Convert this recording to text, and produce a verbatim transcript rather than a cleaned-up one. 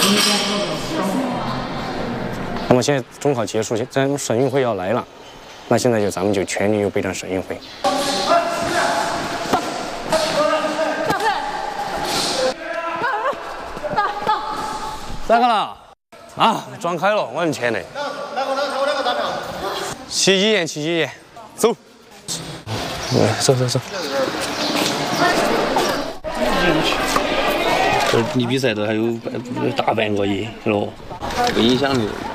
那么现在中考结束，咱们省运会要来了，那现在就咱们就全力又备战省运会。咋个了？啊，撞开了，我们前的。 来个，来个，来个打票。 齐几言，齐几言，走。走走走。 这离比赛都还有大半个月了，不影响的。